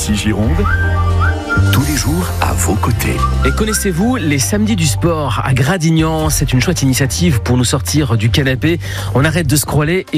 RCJ Gironde, tous les jours à vos côtés. Et connaissez-vous les samedis du sport à Gradignan? C'est une chouette initiative pour nous sortir du canapé. On arrête de scroller et